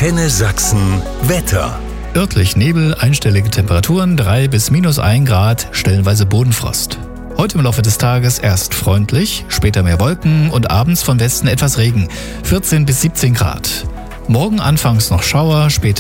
Antenne Sachsen Wetter. Örtlich Nebel, einstellige Temperaturen 3 bis -1 Grad, stellenweise Bodenfrost. Heute im Laufe des Tages erst freundlich, später mehr Wolken und abends von Westen etwas Regen, 14 bis 17 Grad. Morgen anfangs noch Schauer, später